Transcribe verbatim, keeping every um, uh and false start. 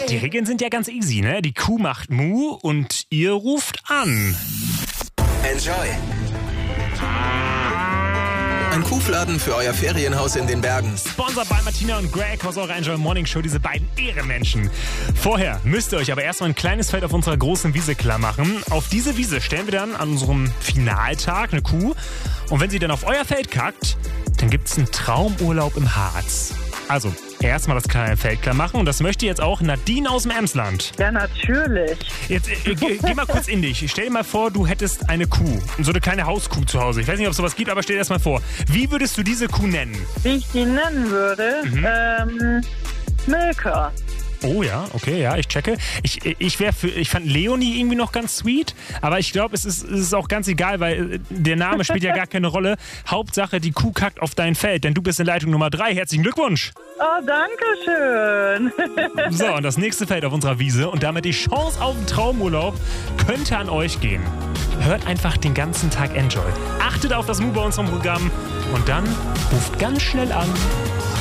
Die Regeln sind ja ganz easy, ne? Die Kuh macht Mu und ihr ruft an. Enjoy. Ein Kuhfladen für euer Ferienhaus in den Bergen. Sponsored by Martina und Greg aus eurer Enjoy Morning Show, diese beiden Ehrenmenschen. Vorher müsst ihr euch aber erstmal ein kleines Feld auf unserer großen Wiese klar machen. Auf diese Wiese stellen wir dann an unserem Finaltag eine Kuh. Und wenn sie dann auf euer Feld kackt, dann gibt's einen Traumurlaub im Harz. Also, erstmal das kleine Feld klar machen. Und das möchte jetzt auch Nadine aus dem Emsland. Ja, natürlich. Jetzt äh, geh, geh mal kurz in dich. Stell dir mal vor, du hättest eine Kuh. So eine kleine Hauskuh zu Hause. Ich weiß nicht, ob es sowas gibt, aber stell dir das mal vor. Wie würdest du diese Kuh nennen? Wie ich die nennen würde? Mhm. Ähm, Milka. Oh ja, okay, ja, ich checke. Ich, ich, wär für, ich fand Leonie irgendwie noch ganz sweet, aber ich glaube, es ist, es ist auch ganz egal, weil der Name spielt ja gar keine Rolle. Hauptsache, die Kuh kackt auf dein Feld, denn du bist in Leitung Nummer drei. Herzlichen Glückwunsch! Oh, danke schön. So, und das nächste Feld auf unserer Wiese und damit die Chance auf einen Traumurlaub könnte an euch gehen. Hört einfach den ganzen Tag Enjoy. Achtet auf das Mu bei unserem Programm und dann ruft ganz schnell an.